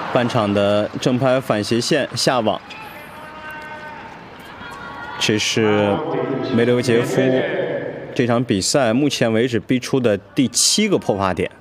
半场的正拍反斜线下网，这是梅德韦杰夫这场比赛目前为止逼出的第7个破发点。